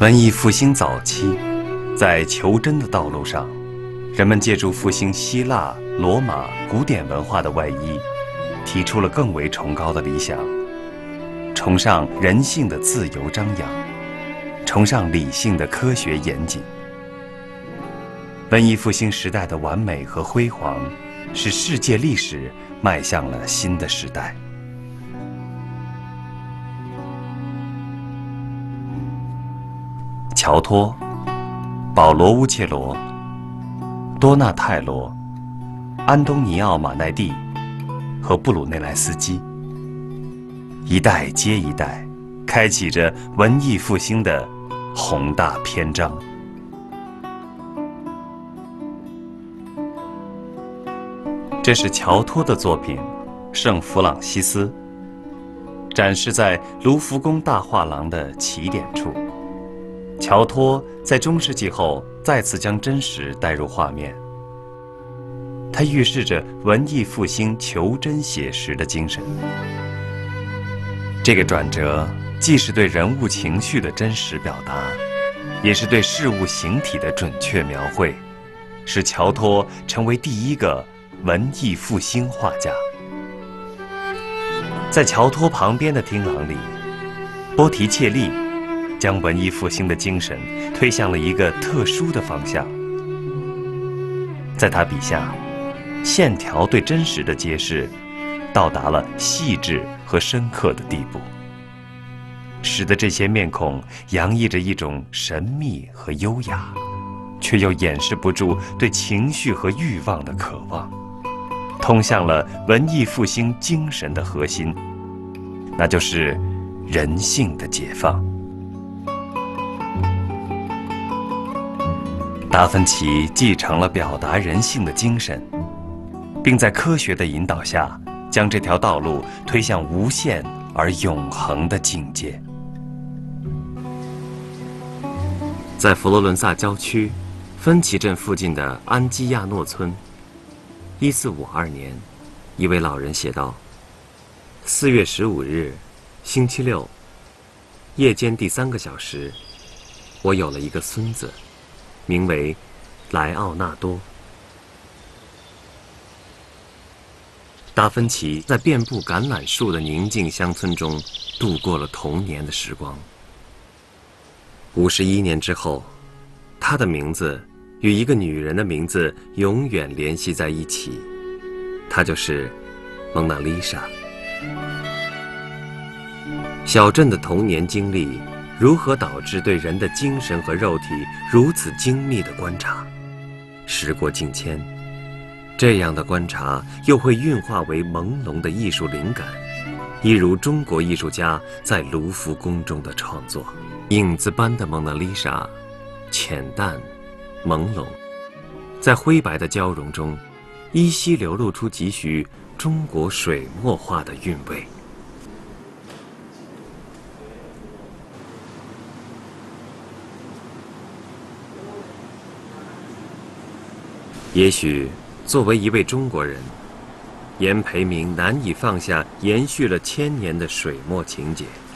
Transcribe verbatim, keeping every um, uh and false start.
文艺复兴早期，在求真的道路上，人们借助复兴希腊、罗马古典文化的外衣，提出了更为崇高的理想，崇尚人性的自由张扬，崇尚理性的科学严谨。文艺复兴时代的完美和辉煌，使世界历史迈向了新的时代。乔托、保罗·乌切罗、多纳泰罗、安东尼奥·马奈蒂和布鲁内莱斯基，一代接一代，开启着文艺复兴的宏大篇章。这是乔托的作品《圣弗朗西斯》，展示在卢浮宫大画廊的起点处。乔托在中世纪后再次将真实带入画面，它预示着文艺复兴求真写实的精神。这个转折既是对人物情绪的真实表达，也是对事物形体的准确描绘，使乔托成为第一个文艺复兴画家。在乔托旁边的厅廊里，波提切利将文艺复兴的精神推向了一个特殊的方向。在他笔下，线条对真实的揭示到达了细致和深刻的地步，使得这些面孔洋溢着一种神秘和优雅，却又掩饰不住对情绪和欲望的渴望，通向了文艺复兴精神的核心，那就是人性的解放。达芬奇继承了表达人性的精神，并在科学的引导下，将这条道路推向无限而永恒的境界。在佛罗伦萨郊区芬奇镇附近的安基亚诺村，一四五二年，一位老人写道：四月十五日，星期六，夜间第三个小时，我有了一个孙子，名为莱奥纳多。达芬奇在遍布橄榄树的宁静乡村中度过了童年的时光。五十一年之后，他的名字与一个女人的名字永远联系在一起，她就是蒙娜丽莎。小镇的童年经历如何导致对人的精神和肉体如此精密的观察？时过境迁，这样的观察又会运化为朦胧的艺术灵感，一如中国艺术家在卢浮宫中的创作。影子般的蒙娜丽莎，浅淡朦胧，在灰白的交融中依稀流露出几许中国水墨画的韵味。也许作为一位中国人，严培明难以放下延续了千年的水墨情结。